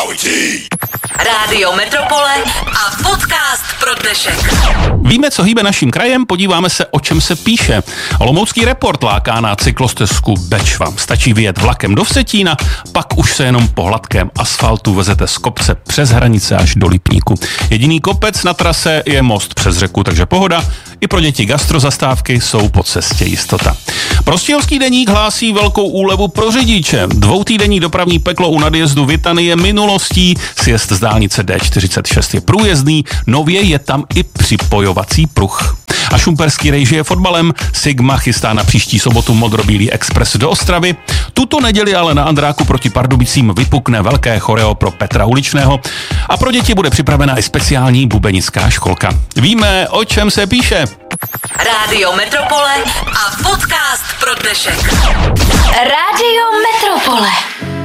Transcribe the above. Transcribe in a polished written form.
Rádio Metropole a podcast pro dnešek. Víme, co hýbe naším krajem, podíváme se, o čem se píše. Olomoucký Report láká na cyklostezku Bečva. Stačí vyjet vlakem do Vsetína, pak už se jenom po hladkém asfaltu vezete z kopce přes hranice až do Lipníku. Jediný kopec na trase je most přes řeku, takže pohoda. I pro děti gastrozastávky jsou po cestě jistota. Prostějovský deník hlásí velkou úlevu pro řidiče. 2týdenní dopravní peklo u nadjezdu Vitany je minulostí. Sjezd z dálnice D46 je průjezdný, nově je tam i připojovací pruh. A šumperský rej žije fotbalem, Sigma chystá na příští sobotu modrobílý expres do Ostravy. Tuto neděli ale na Andráku proti Pardubicím vypukne velké choreo pro Petra Uličného a pro děti bude připravena i speciální bubenická školka. Víme, o čem se píše. Rádio Metropole a podcast pro dnešek. Rádio Metropole.